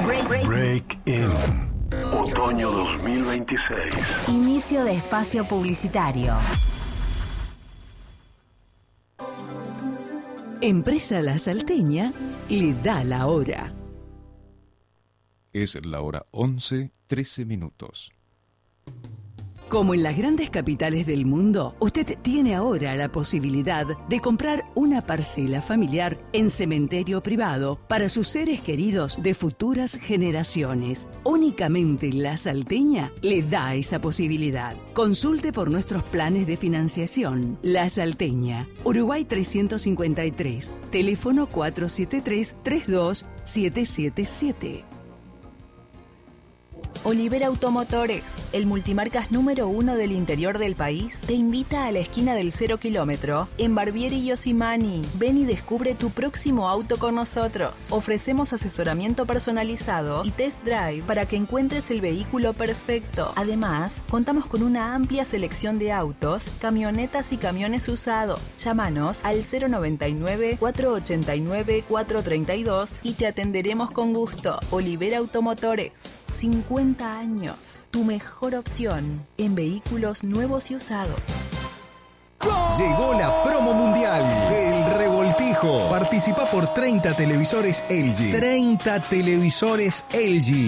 Break In. Otoño 2026. Inicio de espacio publicitario. Empresa La Salteña le da la hora. Es la hora 11:13. Como en las grandes capitales del mundo, usted tiene ahora la posibilidad de comprar una parcela familiar en cementerio privado para sus seres queridos de futuras generaciones. Únicamente La Salteña le da esa posibilidad. Consulte por nuestros planes de financiación. La Salteña, Uruguay 353, teléfono 473-32777. Olivera Automotores, el multimarcas número 1 del interior del país, te invita a la esquina del 0 kilómetro en Barbieri y Osimani. Ven y descubre tu próximo auto con nosotros. Ofrecemos asesoramiento personalizado y test drive para que encuentres el vehículo perfecto. Además, contamos con una amplia selección de autos, camionetas y camiones usados. Llámanos al 099-489-432 y te atenderemos con gusto. Olivera Automotores, 50 años, tu mejor opción en vehículos nuevos y usados. Llegó la promo mundial del Revoltijo. Participa por 30 televisores LG. 30 televisores LG.